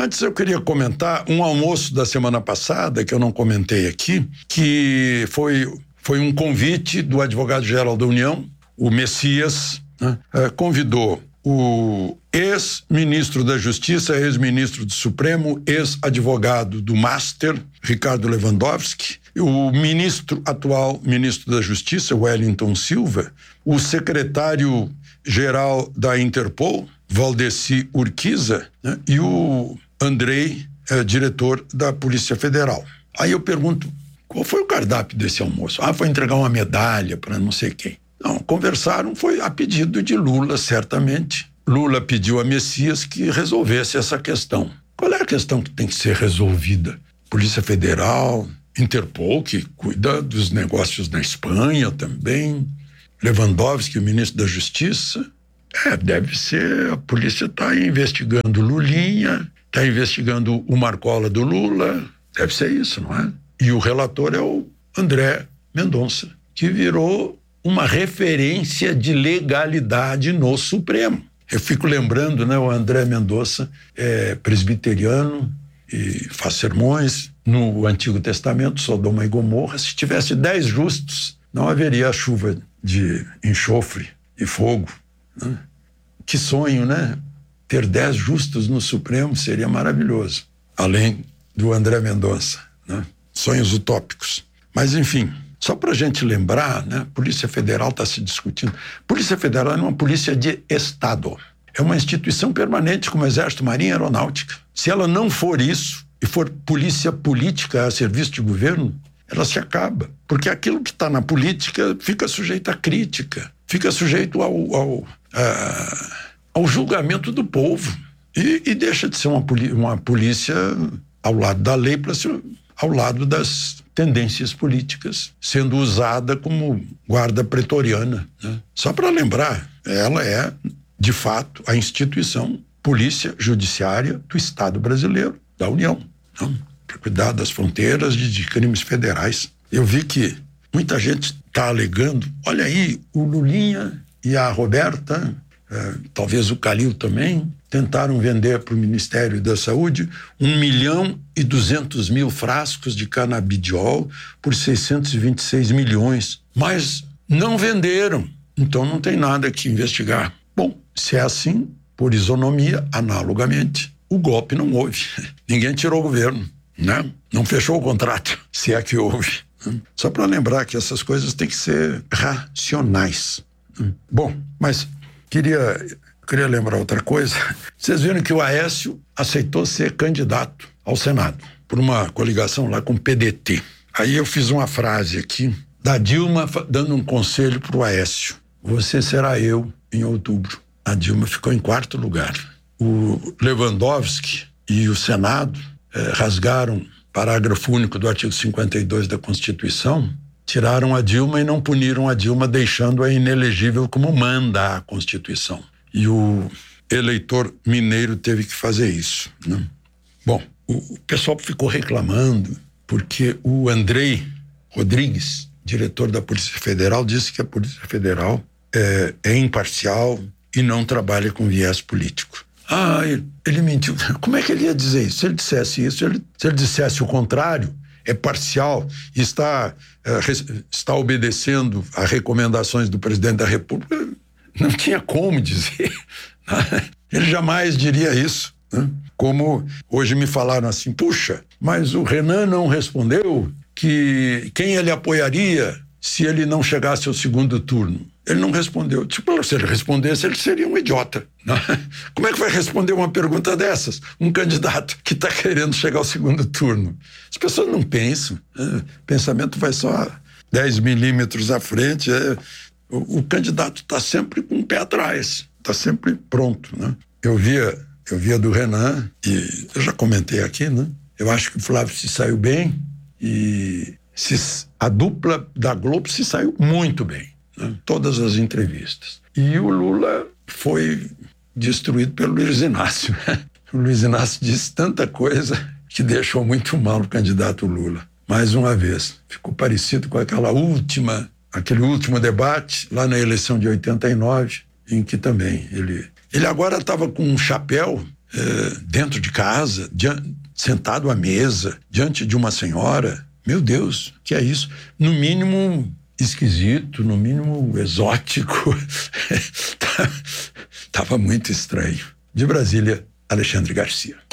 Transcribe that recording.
Antes eu queria comentar um almoço da semana passada, que eu não comentei aqui, que foi um convite do advogado-geral da União, o Messias, né? Convidou o ex-ministro da Justiça, ex-ministro do Supremo, ex-advogado do Master, Ricardo Lewandowski, o atual ministro da Justiça, Wellington Silva, o secretário-geral da Interpol, Valdeci Urquiza, né? E o Andrei, diretor da Polícia Federal. Aí eu pergunto, qual foi o cardápio desse almoço? Foi entregar uma medalha para não sei quem. Não, conversaram, foi a pedido de Lula, certamente. Lula pediu a Messias que resolvesse essa questão. Qual é a questão que tem que ser resolvida? Polícia Federal, Interpol, que cuida dos negócios na Espanha também, Lewandowski, o ministro da Justiça. Deve ser, a polícia está investigando Lulinha, está investigando o Marcola do Lula, deve ser isso, não é? E o relator é o André Mendonça, que virou uma referência de legalidade no Supremo. Eu fico lembrando, né, o André Mendonça é presbiteriano e faz sermões no Antigo Testamento, Sodoma e Gomorra. Se tivesse 10 justos, não haveria a chuva de enxofre e fogo. Né? Que sonho, né? Ter 10 justos no Supremo seria maravilhoso. Além do André Mendonça, né? Sonhos utópicos. Mas, enfim, só para a gente lembrar, né? Polícia Federal está se discutindo. Polícia Federal é uma polícia de Estado. É uma instituição permanente como Exército, Marinha e Aeronáutica. Se ela não for isso e for polícia política a serviço de governo, ela se acaba. Porque aquilo que está na política fica sujeito à crítica, fica sujeito ao julgamento do povo. E deixa de ser uma polícia ao lado da lei para ser ao lado das tendências políticas, sendo usada como guarda pretoriana. Né? Só para lembrar, ela é, de fato, a instituição polícia judiciária do Estado brasileiro, da União, né? Para cuidar das fronteiras de crimes federais. Eu vi que muita gente está alegando, olha aí, o Lulinha e a Roberta, talvez o Calil também, tentaram vender para o Ministério da Saúde 1.200.000 frascos de canabidiol por 626 milhões. Mas não venderam, então não tem nada que investigar. Bom, se é assim, por isonomia, analogamente, o golpe não houve. Ninguém tirou o governo, né? Não fechou o contrato, se é que houve. Só para lembrar que essas coisas têm que ser racionais. Bom, mas queria lembrar outra coisa. Vocês viram que o Aécio aceitou ser candidato ao Senado por uma coligação lá com o PDT. Aí eu fiz uma frase aqui da Dilma dando um conselho para o Aécio. Você será eu em outubro. A Dilma ficou em 4º lugar. O Lewandowski e o Senado rasgaram parágrafo único do artigo 52 da Constituição, tiraram a Dilma e não puniram a Dilma, deixando-a inelegível como manda a Constituição. E o eleitor mineiro teve que fazer isso, né? Bom, o pessoal ficou reclamando porque o Andrei Rodrigues, diretor da Polícia Federal, disse que a Polícia Federal é imparcial e não trabalha com viés político. Ele mentiu. Como é que ele ia dizer isso? Se ele dissesse isso, se ele dissesse o contrário, é parcial e está obedecendo a recomendações do presidente da República, não tinha como dizer. Ele jamais diria isso, né? Como hoje me falaram assim, puxa, mas o Renan não respondeu que quem ele apoiaria se ele não chegasse ao 2º turno. Ele não respondeu. Tipo, se ele respondesse, ele seria um idiota, né? Como é que vai responder uma pergunta dessas? Um candidato que está querendo chegar ao 2º turno. As pessoas não pensam. O pensamento vai só 10 milímetros à frente. O candidato está sempre com o pé atrás, está sempre pronto, né? Eu via do Renan, e eu já comentei aqui, né? Eu acho que o Flávio se saiu bem e a dupla da Globo se saiu muito bem, né? Todas as entrevistas. E o Lula foi destruído pelo Luiz Inácio. O Luiz Inácio disse tanta coisa que deixou muito mal o candidato Lula. Mais uma vez, ficou parecido com aquele último debate lá na eleição de 89, em que também ele agora estava com um chapéu dentro de casa, sentado à mesa, diante de uma senhora. Meu Deus, que é isso? No mínimo esquisito, no mínimo exótico. Tava muito estranho. De Brasília, Alexandre Garcia.